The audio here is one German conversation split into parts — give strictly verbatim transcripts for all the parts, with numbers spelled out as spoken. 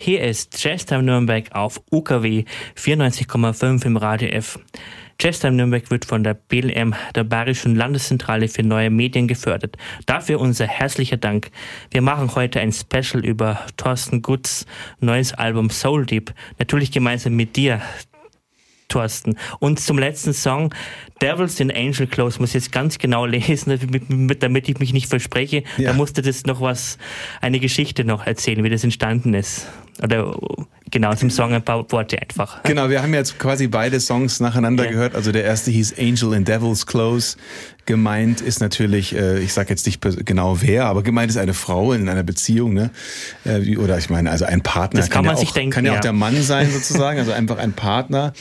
Hier ist Jazztime Nürnberg auf U K W vierundneunzig Komma fünf im Radio F. Jazztime Nürnberg wird von der B L M, der Bayerischen Landeszentrale für neue Medien, gefördert. Dafür unser herzlicher Dank. Wir machen heute ein Special über Thorsten Gutz' neues Album Soul Deep, natürlich gemeinsam mit dir, Thorsten. Und zum letzten Song, Devils in Angel Clothes, muss ich jetzt ganz genau lesen, damit ich mich nicht verspreche. Ja. Da musste das noch was, eine Geschichte noch erzählen, wie das entstanden ist. Oder genau, zum Song ein paar Worte einfach. Genau, wir haben jetzt quasi beide Songs nacheinander ja. gehört. Also der erste hieß Angel in Devil's Clothes. Gemeint ist natürlich, ich sage jetzt nicht genau wer, aber gemeint ist eine Frau in einer Beziehung, ne? Oder ich meine, also ein Partner. Das kann, kann man ja sich auch, denken. Kann ja, ja auch der Mann sein sozusagen, also einfach ein Partner.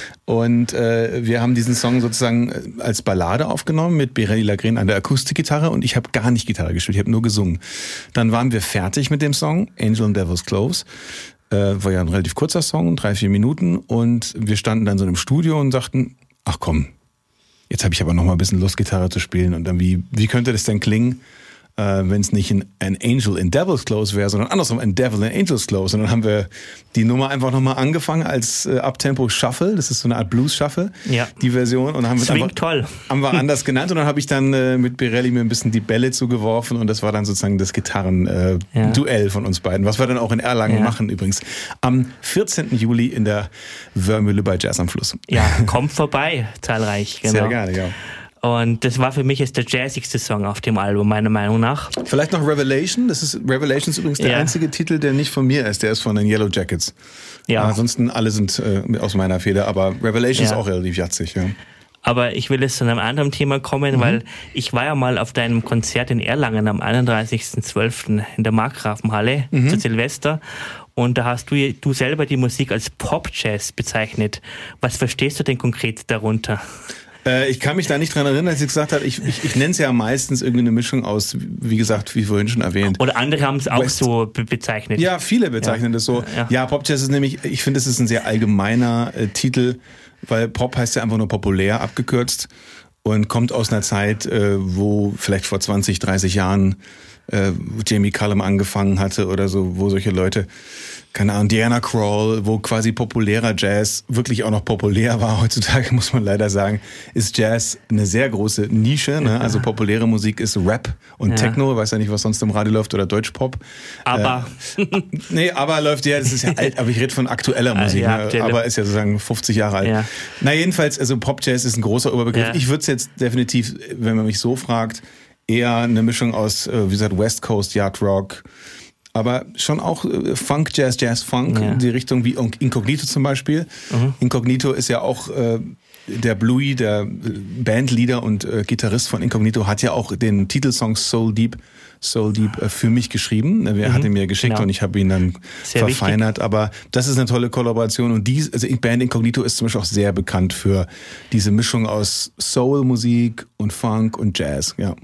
Und äh, wir haben diesen Song sozusagen als Ballade aufgenommen mit Birelli Lagren an der Akustikgitarre und ich habe gar nicht Gitarre gespielt, ich habe nur gesungen. Dann waren wir fertig mit dem Song, Angel in Devil's Clothes. Äh, war ja ein relativ kurzer Song, drei, vier Minuten. Und wir standen dann so im Studio und sagten, ach komm, jetzt habe ich aber noch mal ein bisschen Lust, Gitarre zu spielen. Und dann, wie, wie könnte das denn klingen, äh, wenn es nicht ein, ein Angel in Devil's Clothes wäre, sondern andersrum, ein Devil in Angel's Clothes. Und dann haben wir die Nummer einfach noch mal angefangen als äh, Uptempo Shuffle. Das ist so eine Art Blues Shuffle, ja. die Version. Und haben wir Swing einfach, toll. haben wir anders genannt. Und dann habe ich dann äh, mit Birelli mir ein bisschen die Bälle zugeworfen. Und das war dann sozusagen das Gitarren-Duell äh, ja. von uns beiden. Was wir dann auch in Erlangen ja. machen übrigens. Am vierzehnten Juli in der Wörmühle bei Jazz am Fluss. Ja, kommt vorbei, zahlreich. Genau. Sehr gerne, ja. Und das war für mich jetzt der jazzigste Song auf dem Album, meiner Meinung nach. Vielleicht noch Revelation. Das ist Revelation ist übrigens der ja. einzige Titel, der nicht von mir ist. Der ist von den Yellow Jackets. Ja. Ansonsten alle sind äh, aus meiner Feder. Aber Revelation ja. ist auch relativ jatzig. Ja. Aber ich will jetzt zu einem anderen Thema kommen, mhm. weil ich war ja mal auf deinem Konzert in Erlangen am einunddreißigsten zwölften in der Markgrafenhalle mhm. zu Silvester. Und da hast du, du selber die Musik als Pop-Jazz bezeichnet. Was verstehst du denn konkret darunter? Ich kann mich da nicht dran erinnern, als ich gesagt habe, ich, ich, ich nenne es ja meistens irgendwie eine Mischung aus, wie gesagt, wie vorhin schon erwähnt. Oder andere haben es auch West. so be- bezeichnet. Ja, viele bezeichnen ja. das so. Ja, ja Pop-Jazz ist nämlich, ich finde, es ist ein sehr allgemeiner äh, Titel, weil Pop heißt ja einfach nur populär abgekürzt und kommt aus einer Zeit, äh, wo vielleicht vor zwanzig, dreißig Jahren äh, Jamie Cullum angefangen hatte oder so, wo solche Leute, keine Ahnung, Diana Krall, wo quasi populärer Jazz wirklich auch noch populär war. Heutzutage muss man leider sagen, ist Jazz eine sehr große Nische. Ne? Also populäre Musik ist Rap und ja. Techno. Ich weiß ja nicht, was sonst im Radio läuft oder Deutschpop. Aber. Äh, nee, aber läuft ja, das ist ja alt, aber ich rede von aktueller Musik. Ja, ne? Aber ist ja sozusagen fünfzig Jahre alt. Ja. Na jedenfalls, also Pop-Jazz ist ein großer Oberbegriff. Ja. Ich würde es jetzt definitiv, wenn man mich so fragt, eher eine Mischung aus, wie gesagt, West Coast Yard Rock, aber schon auch äh, Funk, Jazz, Jazz, Funk, ja. die Richtung wie Incognito zum Beispiel. Mhm. Incognito ist ja auch, äh, der Bluey, der Bandleader und äh, Gitarrist von Incognito, hat ja auch den Titelsong Soul Deep, Soul Deep äh, für mich geschrieben. Er mhm. hat ihn mir geschickt genau. und ich habe ihn dann sehr verfeinert. Wichtig. Aber das ist eine tolle Kollaboration und die, also Band Incognito ist zum Beispiel auch sehr bekannt für diese Mischung aus Soul-Musik und Funk und Jazz, ja.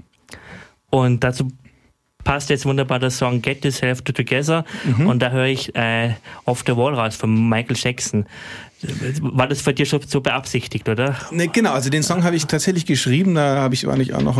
Und dazu passt jetzt wunderbar der Song Get Yourself Together mhm. und da höre ich äh, Off the Wall raus von Michael Jackson. War das für dich schon so beabsichtigt, oder? Ne, genau, also den Song habe ich tatsächlich geschrieben, da habe ich, war nicht auch noch